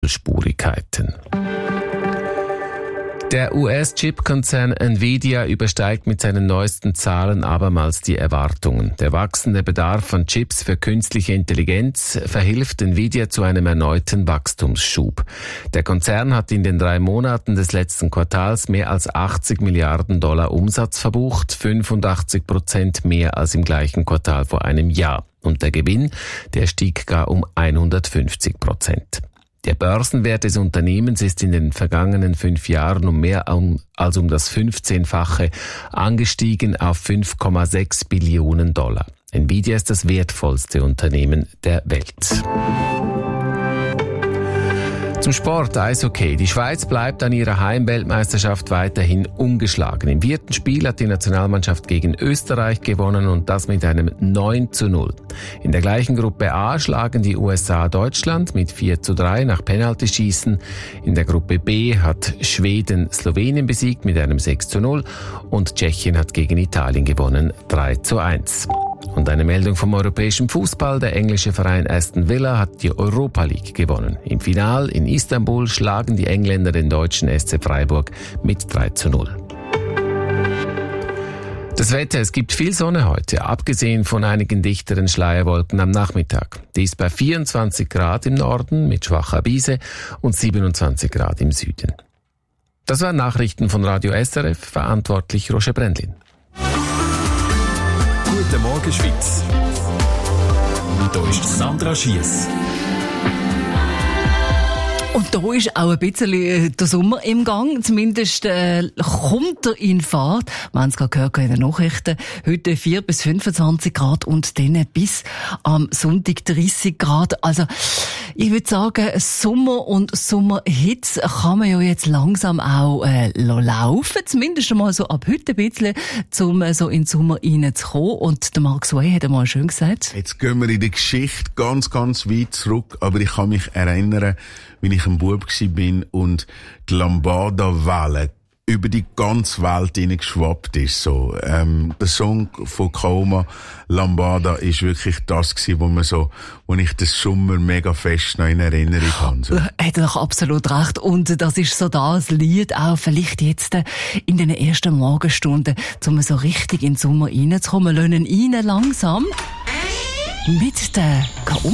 Spurigkeiten. Der US-Chip-Konzern Nvidia übersteigt mit seinen neuesten Zahlen abermals die Erwartungen. Der wachsende Bedarf von Chips für künstliche Intelligenz verhilft Nvidia zu einem erneuten Wachstumsschub. Der Konzern hat in den 3 Monaten des letzten Quartals mehr als $80 Milliarden Umsatz verbucht, 85% mehr als im gleichen Quartal vor einem Jahr. Und der Gewinn, der stieg gar um 150%. Der Börsenwert des Unternehmens ist in den vergangenen 5 Jahren um mehr als um das 15-fache angestiegen auf $5,6 Billionen. Nvidia ist das wertvollste Unternehmen der Welt. Zum Sport, Eishockey. Die Schweiz bleibt an ihrer Heimweltmeisterschaft weiterhin ungeschlagen. Im 4. Spiel hat die Nationalmannschaft gegen Österreich gewonnen und das mit einem 9:0. In der gleichen Gruppe A schlagen die USA Deutschland mit 4:3 nach Penaltyschießen. In der Gruppe B hat Schweden Slowenien besiegt mit einem 6:0 und Tschechien hat gegen Italien gewonnen 3:1. Und eine Meldung vom europäischen Fußball. Der englische Verein Aston Villa hat die Europa League gewonnen. Im Finale in Istanbul schlagen die Engländer den deutschen SC Freiburg mit 3:0. Das Wetter, es gibt viel Sonne heute, abgesehen von einigen dichteren Schleierwolken am Nachmittag. Dies bei 24 Grad im Norden mit schwacher Brise und 27 Grad im Süden. Das waren Nachrichten von Radio SRF, verantwortlich Roger Brendlin. Guten Morgen, Schweiz. Hier ist Sandra Schiess. Und da ist auch ein bisschen der Sommer im Gang. Zumindest kommt er in Fahrt. Wir haben es gerade gehört in den Nachrichten. Heute 4 bis 25 Grad und dann bis am Sonntag 30 Grad. Also ich würde sagen, Sommer und Sommerhitze kann man ja jetzt langsam auch laufen. Zumindest mal so ab heute ein bisschen, um so in den Sommer reinzukommen. Und der Mark Sway hat einmal schön gesagt. Jetzt gehen wir in die Geschichte ganz, ganz weit zurück. Aber ich kann mich erinnern, wie ich ein Bub war und die Lambada-Welle über die ganze Welt hineingeschwappt ist. So, der Song von Kauma, Lambada, ist wirklich das gewesen, wo ich den Sommer mega fest noch in Erinnerung habe. So. Hat er doch absolut recht. Und das ist so das Lied auch vielleicht jetzt in den ersten Morgenstunden, um so richtig in den Sommer reinzukommen. Wir lassen ihn rein langsam mit der